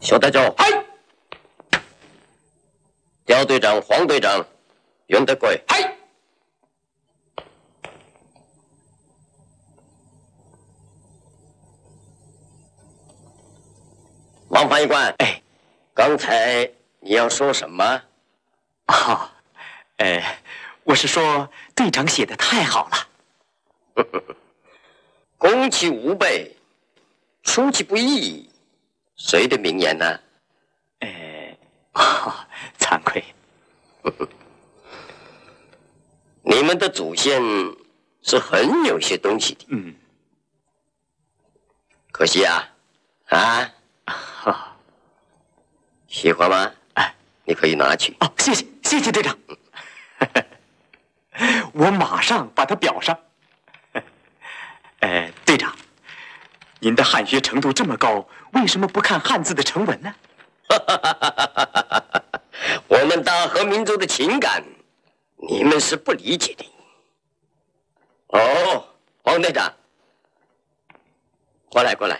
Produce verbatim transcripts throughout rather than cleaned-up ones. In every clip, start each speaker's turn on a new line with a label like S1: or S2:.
S1: 小带走。
S2: 嗨。
S1: 刁队长、黄队长，袁德贵。
S2: 嗨。
S1: 王翻译官，
S2: 哎，
S1: 刚才你要说什么？
S2: 哦，呃，我是说队长写的太好了。
S1: 攻其无备，出其不意，谁的名言呢？
S2: 呃，哦，惭愧。
S1: 你们的祖先是很有些东西的。
S2: 嗯。
S1: 可惜啊，啊。
S2: 哦，
S1: 喜欢吗？
S2: 哎，
S1: 你可以拿去。
S2: 哦，谢谢，谢谢队长。我马上把它裱上。呃，队长，您的汉学程度这么高，为什么不看汉字的成文呢？
S1: 我们大和民族的情感，你们是不理解的。哦，黄队长，过来，过来。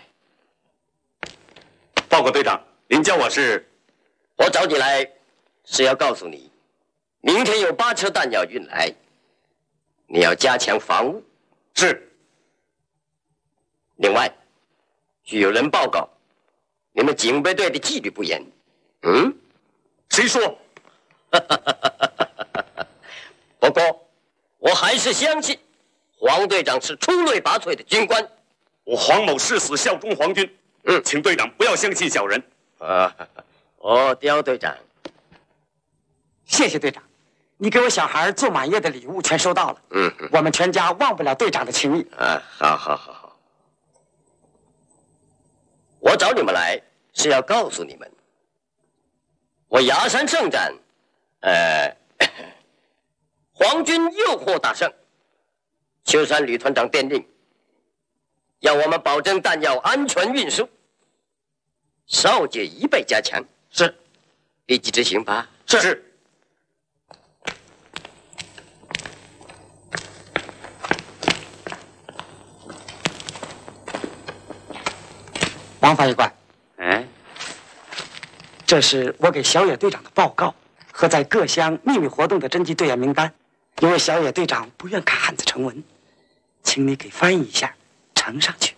S3: 报告队长，您叫我是？
S1: 我找你来是要告诉你，明天有八车弹药运来，你要加强防务。
S3: 是。
S1: 另外，据有人报告，你们警备队的纪律不严。嗯？
S3: 谁说？
S1: 不过，我还是相信黄队长是出类拔萃的军官。
S3: 我黄某誓死效忠皇军。
S1: 嗯，
S3: 请队长不要相信小人。
S1: 啊，哦，刁队长，
S4: 谢谢队长，你给我小孩做满月的礼物全收到了。
S1: 嗯，
S4: 我们全家忘不了队长的情谊。
S1: 啊，好好好好。我找你们来是要告诉你们，我崖山圣战，呃，皇军又获大胜。秋山旅团长电令，要我们保证弹药安全运输。少姐一倍加强，
S3: 是，
S1: 立即执行吧。
S3: 是。是。
S4: 王翻译官，
S3: 嗯，
S4: 这是我给小野队长的报告和在各乡秘密活动的侦缉队员名单。因为小野队长不愿看汉字成文，请你给翻译一下，呈上去。